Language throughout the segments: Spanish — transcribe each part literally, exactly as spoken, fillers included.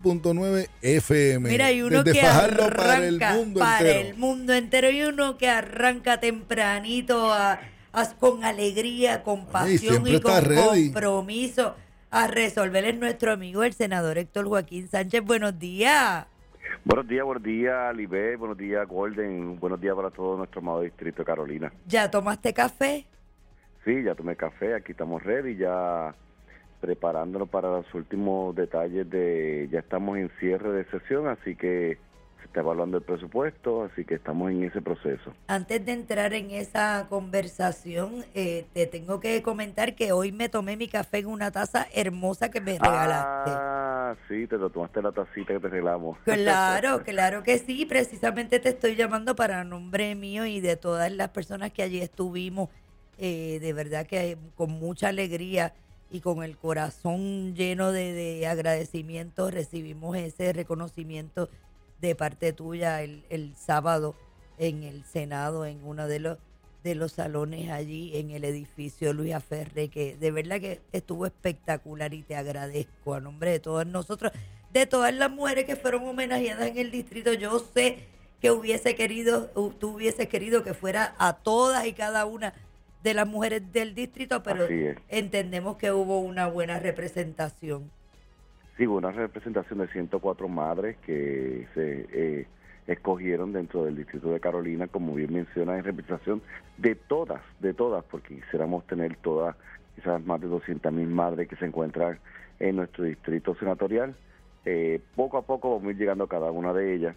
punto nueve F M. Mira, hay uno Desde que Fajardo arranca para el mundo para entero. el mundo entero y uno que arranca tempranito a, a- con alegría, con Oye, y pasión siempre y está con ready. compromiso a resolver. Es nuestro amigo el senador Héctor Joaquín Sánchez. Buenos días. Buenos días, buenos días, Libé, buenos días, Golden, buenos días para todo nuestro amado distrito de Carolina. ¿Ya tomaste café? Sí, ya tomé café, aquí estamos ready, ya preparándonos para los últimos detalles de, ya estamos en cierre de sesión, así que se está evaluando el presupuesto, así que estamos en ese proceso. Antes de entrar en esa conversación, eh, te tengo que comentar que hoy me tomé mi café en una taza hermosa que me regalaste. Ah, sí, te lo tomaste la tacita que te regalamos. Claro, claro que sí. Precisamente te estoy llamando para nombre mío y de todas las personas que allí estuvimos. Eh, de verdad que con mucha alegría y con el corazón lleno de, de agradecimiento recibimos ese reconocimiento de parte tuya el, el sábado en el Senado, en uno de los de los salones allí en el edificio Luis Aferre, que de verdad que estuvo espectacular y te agradezco a nombre de todos nosotros, de todas las mujeres que fueron homenajeadas en el distrito. Yo sé que hubiese querido, tú hubieses querido que fuera a todas y cada una de las mujeres del distrito, pero Así es. entendemos que hubo una buena representación. Sí, hubo una representación de ciento cuatro madres que se eh, escogieron dentro del distrito de Carolina, como bien menciona, en representación de todas, de todas, porque quisiéramos tener todas, quizás más de doscientas mil madres que se encuentran en nuestro distrito senatorial. Eh, poco a poco vamos a ir llegando a cada una de ellas.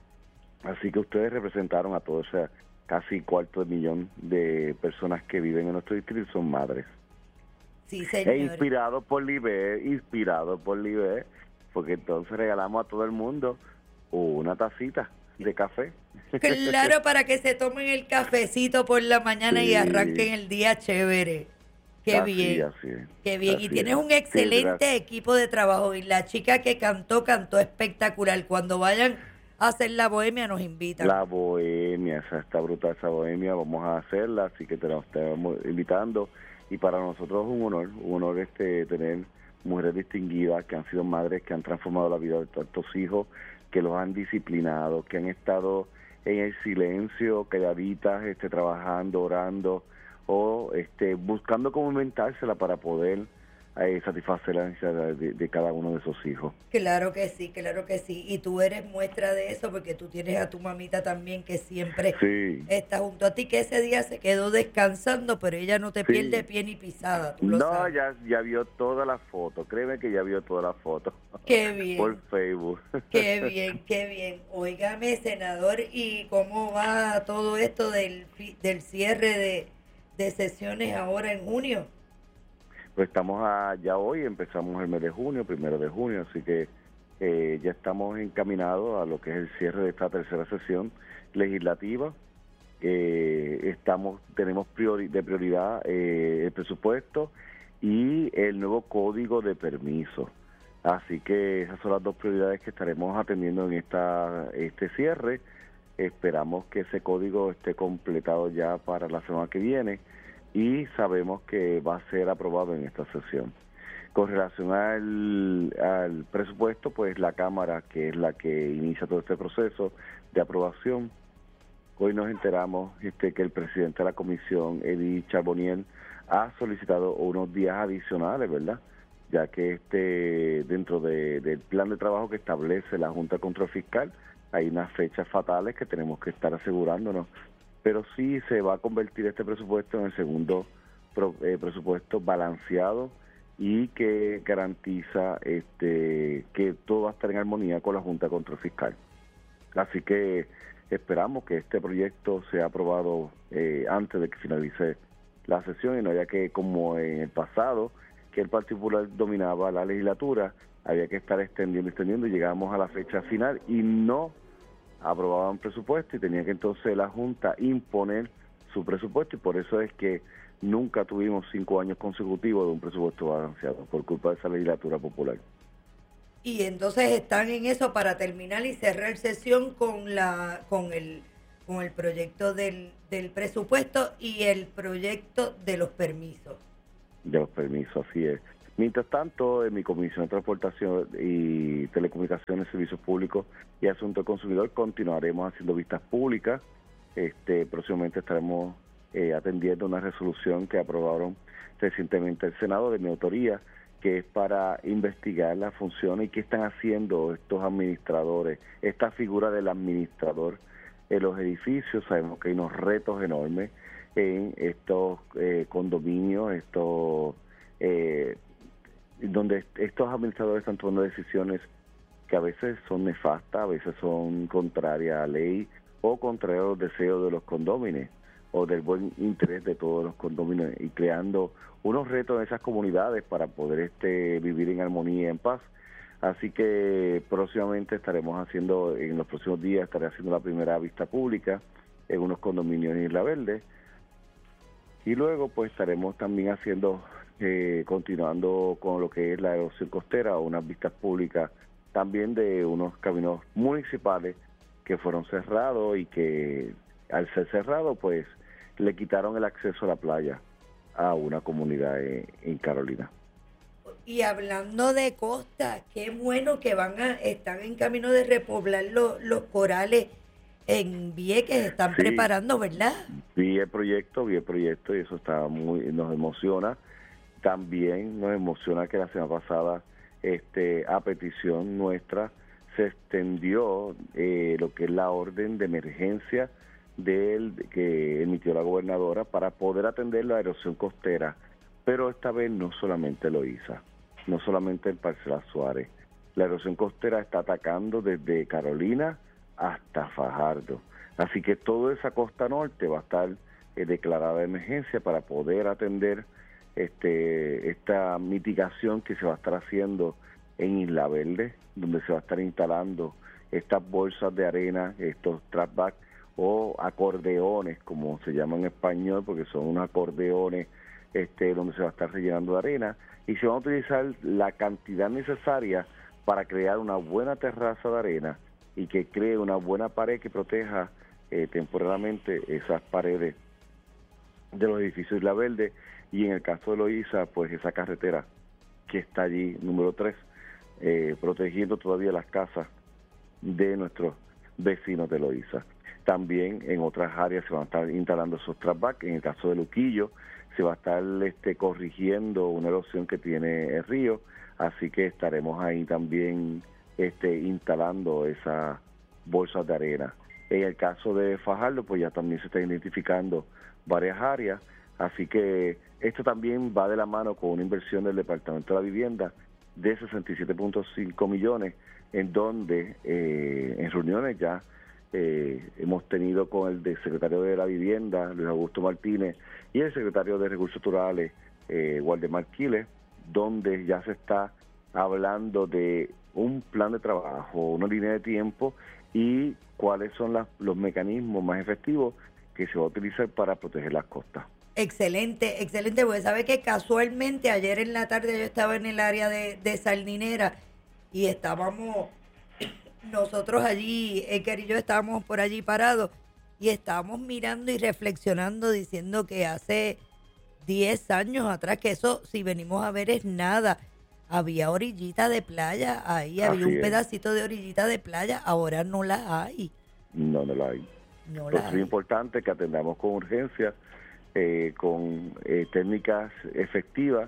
Así que ustedes representaron a todos, o sea, casi cuarto de millón de personas que viven en nuestro distrito son madres. Sí, E señor. inspirado por Liber, inspirado por Liber, porque entonces regalamos a todo el mundo una tacita de café. Claro, para que se tomen el cafecito por la mañana Sí. y arranquen el día chévere. Qué Así, bien. así es. Qué bien. Así Y tienes es. un Sí, excelente gracias. equipo de trabajo. Y la chica que cantó, cantó espectacular. Cuando vayan a hacer la bohemia, nos invitan. La bohemia, esa está brutal esa bohemia, vamos a hacerla, así que te la estamos invitando. Y para nosotros es un honor, un honor este tener mujeres distinguidas que han sido madres, que han transformado la vida de tantos hijos, que los han disciplinado, que han estado en el silencio, calladitas, este, trabajando, orando, o este, buscando cómo inventársela para poder eh, satisfacer la necesidad de, de cada uno de esos hijos. Claro que sí, claro que sí. Y tú eres muestra de eso porque tú tienes a tu mamita también que siempre Sí. está junto a ti, que ese día se quedó descansando, pero ella no te Sí. pierde pie ni pisada, tú lo No, sabes. ya, ya vio todas las fotos, créeme que ya vio todas las fotos. Qué bien. Por Facebook. Qué bien, qué bien. Óigame, senador, ¿y cómo va todo esto del, fi- del cierre de, de sesiones ahora en junio? Pues estamos a, ya hoy, empezamos el mes de junio, primero de junio, así que eh, ya estamos encaminados a lo que es el cierre de esta tercera sesión legislativa. Eh, estamos tenemos priori- de prioridad eh, el presupuesto y el nuevo código de permiso. Así que esas son las dos prioridades que estaremos atendiendo en esta este cierre. Esperamos que ese código esté completado ya para la semana que viene y sabemos que va a ser aprobado en esta sesión. Con relación al, al presupuesto, pues la Cámara, que es la que inicia todo este proceso de aprobación, hoy nos enteramos este, que el presidente de la comisión, Eddie Charbonnier, ha solicitado unos días adicionales, ¿verdad? Ya que este dentro de, del plan de trabajo que establece la Junta de Control Fiscal, hay unas fechas fatales que tenemos que estar asegurándonos. Pero sí se va a convertir este presupuesto en el segundo pro, eh, presupuesto balanceado y que garantiza este que todo va a estar en armonía con la Junta de Control Fiscal. Así que esperamos que este proyecto sea aprobado eh, antes de que finalice la sesión y no haya que, como en el pasado, que el Partido Popular dominaba la legislatura, había que estar extendiendo, extendiendo y llegamos a la fecha final y no aprobaban presupuesto y tenía que entonces la Junta imponer su presupuesto y por eso es que nunca tuvimos cinco años consecutivos de un presupuesto balanceado por culpa de esa legislatura popular. Y entonces están en eso para terminar y cerrar sesión con la con el con el proyecto del, del presupuesto y el proyecto de los permisos. De los permisos, así es. Mientras tanto, en mi Comisión de Transportación y Telecomunicaciones, Servicios Públicos y Asuntos del Consumidor continuaremos haciendo vistas públicas. Este, próximamente estaremos eh, atendiendo una resolución que aprobaron recientemente el Senado de mi autoría, que es para investigar las funciones y qué están haciendo estos administradores, esta figura del administrador en los edificios. Sabemos que hay unos retos enormes en estos eh, condominios, estos eh, donde estos administradores están tomando decisiones que a veces son nefastas, a veces son contrarias a la ley o contrarias a los deseos de los condóminos o del buen interés de todos los condóminos, y creando unos retos en esas comunidades para poder este vivir en armonía y en paz. Así que próximamente estaremos haciendo, en los próximos días estaré haciendo la primera vista pública en unos condominios en Isla Verde, y luego pues estaremos también haciendo, eh, continuando con lo que es la erosión costera, o unas vistas públicas también de unos caminos municipales que fueron cerrados y que al ser cerrados pues le quitaron el acceso a la playa a una comunidad en, en Carolina. Y hablando de costa, qué bueno que van a están en camino de repoblar los, los corales en Vieques, están Sí, preparando, ¿verdad? Vi el proyecto, vi el proyecto y eso está muy, nos emociona. También nos emociona que la semana pasada, este, a petición nuestra, se extendió eh, lo que es la orden de emergencia del que emitió la gobernadora para poder atender la erosión costera, pero esta vez no solamente Loíza, no solamente en Parcela Suárez. La erosión costera está atacando desde Carolina hasta Fajardo, así que toda esa costa norte va a estar eh, declarada de emergencia para poder atender este esta mitigación que se va a estar haciendo en Isla Verde, donde se va a estar instalando estas bolsas de arena, estos trapbacks o acordeones, como se llama en español, porque son unos acordeones este, donde se va a estar rellenando de arena, y se va a utilizar la cantidad necesaria para crear una buena terraza de arena y que cree una buena pared que proteja eh, temporalmente esas paredes de los edificios de Isla Verde, y en el caso de Loíza, pues esa carretera que está allí, número tres, eh, protegiendo todavía las casas de nuestros vecinos de Loíza. También en otras áreas se van a estar instalando esos trapbacks. En el caso de Luquillo se va a estar este, corrigiendo una erosión que tiene el río, así que estaremos ahí también este, instalando esas bolsas de arena. En el caso de Fajardo, pues ya también se están identificando varias áreas, así que esto también va de la mano con una inversión del Departamento de la Vivienda de sesenta y siete punto cinco millones, en donde eh, en reuniones ya Eh, hemos tenido con el de secretario de la Vivienda, Luis Augusto Martínez, y el secretario de Recursos Naturales, eh, Waldemar Quiles, donde ya se está hablando de un plan de trabajo, una línea de tiempo y cuáles son las, los mecanismos más efectivos que se va a utilizar para proteger las costas. Excelente, excelente, porque sabe que casualmente ayer en la tarde yo estaba en el área de, de Sardinera y estábamos... Nosotros allí, Edgar y yo estábamos por allí parados y estábamos mirando y reflexionando, diciendo que hace diez años atrás, que eso, si venimos a ver, es nada. Había orillita de playa, ahí Así había un es. pedacito de orillita de playa, ahora no la hay. No, no la hay. No Por la eso es hay. importante que atendamos con urgencia, eh, con eh, técnicas efectivas,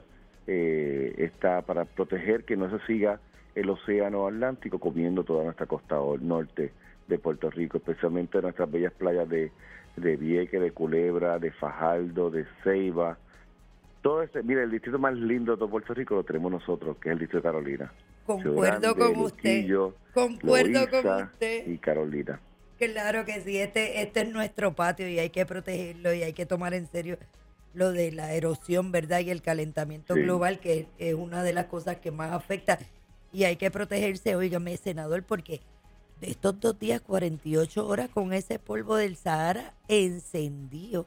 eh, esta, para proteger que no se siga el océano Atlántico comiendo toda nuestra costa norte de Puerto Rico, especialmente nuestras bellas playas de, de Vieques, de Culebra, de Fajardo, de Ceiba. Todo este, mira, el distrito más lindo de todo Puerto Rico lo tenemos nosotros, que es el distrito de Carolina. Concuerdo Grande, con usted. Luquillo, Concuerdo con Loíza usted. y Carolina. Claro que sí, este, este es nuestro patio y hay que protegerlo y hay que tomar en serio lo de la erosión, ¿verdad? Y el calentamiento Sí. global, que es una de las cosas que más afecta. Y hay que protegerse, óigame, senador, porque de estos dos días, cuarenta y ocho horas con ese polvo del Sahara encendido.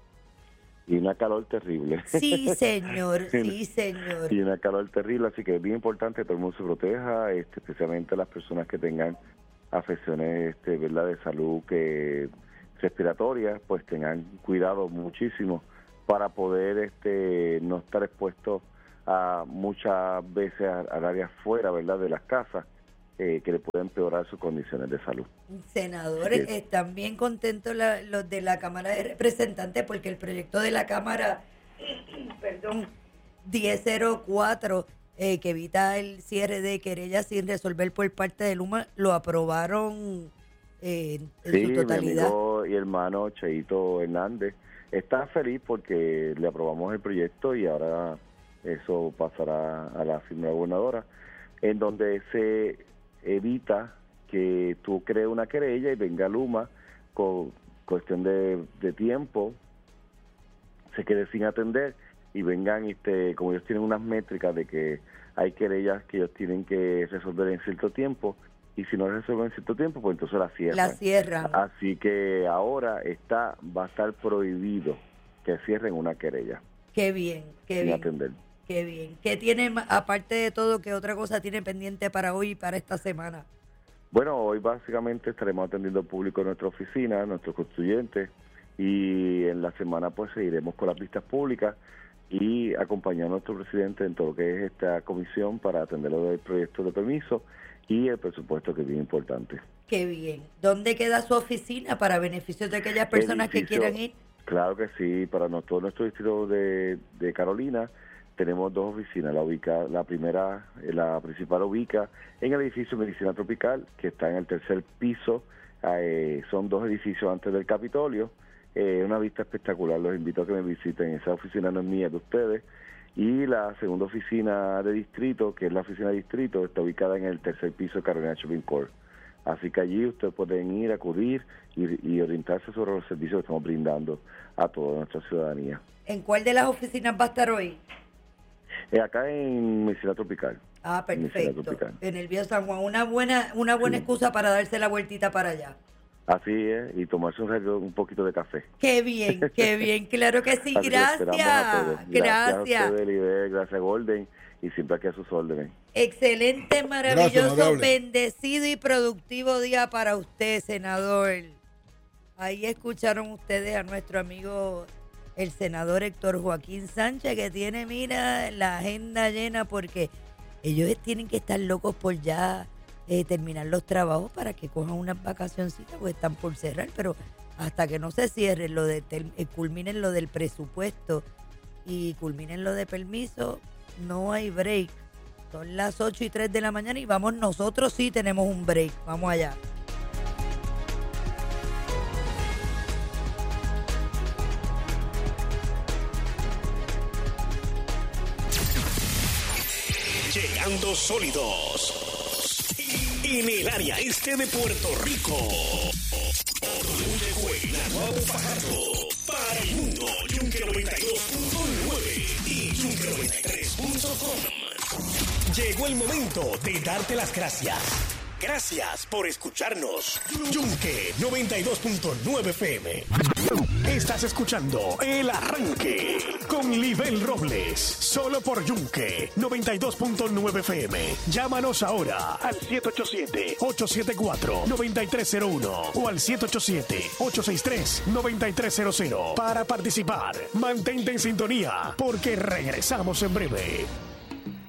Y una calor terrible. Sí, señor, sí, señor. Y una calor terrible, así que es bien importante que todo el mundo se proteja, este, especialmente las personas que tengan afecciones este, ¿verdad? de salud que respiratorias, pues tengan cuidado muchísimo para poder este, no estar expuestos a muchas veces al área fuera, ¿verdad?, de las casas, eh, que le pueden empeorar sus condiciones de salud. Senadores, Sí. están bien contentos la- los de la Cámara de Representantes porque el proyecto de la Cámara, perdón, diez cero cuatro, eh, que evita el cierre de querellas sin resolver por parte de Luma, lo aprobaron eh, en, en Sí, su mi totalidad. amigo y hermano Cheito Hernández está feliz porque le aprobamos el proyecto y ahora eso pasará a la firma de la gobernadora, en donde se evita que tú crees una querella y venga Luma con cuestión de, de tiempo, se quede sin atender y vengan, este, como ellos tienen unas métricas de que hay querellas que ellos tienen que resolver en cierto tiempo, y si no resuelven en cierto tiempo, pues entonces la cierran. La cierran. Así que ahora está va a estar prohibido que cierren una querella Qué bien, qué sin bien. atender. Qué bien. ¿Qué tiene, ma- aparte de todo, qué otra cosa tiene pendiente para hoy y para esta semana? Bueno, hoy básicamente estaremos atendiendo al público en nuestra oficina, nuestros constituyentes, y en la semana pues seguiremos con las vistas públicas y acompañar a nuestro presidente en todo lo que es esta comisión para atender lo del proyecto de permiso y el presupuesto, que es bien importante. Qué bien. ¿Dónde queda su oficina para beneficio de aquellas personas que Edificio, quieran ir? Claro que sí, para no- todo nuestro distrito de, de Carolina tenemos dos oficinas. La ubica, la primera, eh, la principal ubica en el edificio Medicina Tropical, que está en el tercer piso. Eh, son dos edificios antes del Capitolio. Eh, una vista espectacular. Los invito a que me visiten. Esa oficina no es mía, es de ustedes. Y la segunda oficina de distrito, que es la oficina de distrito, está ubicada en el tercer piso de Carolina Shopping Court. Así que allí ustedes pueden ir, acudir y, y orientarse sobre los servicios que estamos brindando a toda nuestra ciudadanía. ¿En cuál de las oficinas va a estar hoy? Eh, acá en Medicina Tropical. Ah, En Medicina perfecto. Tropical. En el Viejo San Juan. Una buena, una buena Sí. excusa para darse la vueltita para allá. Así es, y tomarse un, ratito- un poquito de café. Qué bien, qué bien. Claro que sí. Así que lo esperamos a todos. Gracias. Gracias a Gracias. ustedes, Liber, gracias a Golden, y siempre aquí a sus órdenes. Excelente, maravilloso, honorable. bendecido y productivo día para usted, senador. Ahí escucharon ustedes a nuestro amigo el senador Héctor Joaquín Sánchez, que tiene, mira, la agenda llena porque ellos tienen que estar locos por ya eh, terminar los trabajos para que cojan unas vacacioncitas, porque están por cerrar, pero hasta que no se cierre lo de tel- eh, culminen lo del presupuesto y culminen lo de permiso, no hay break. Son las ocho y tres de la mañana y vamos, nosotros sí tenemos un break. Vamos allá. Llegando sólidos en el área este de Puerto Rico. Llegó el Nahuatl Fajardo para el mundo. Yunque noventa y dos punto nueve y Yunque noventa y tres punto com. Llegó el momento de darte las gracias. Gracias por escucharnos. Yunque noventa y dos punto nueve F M. Estás escuchando El Arranque con Libel Robles. Solo por Yunque noventa y dos punto nueve F M. Llámanos ahora al siete ocho siete, ocho siete cuatro, nueve tres cero uno o al siete ocho siete, ocho seis tres, nueve tres cero cero para participar. Mantente en sintonía porque regresamos en breve.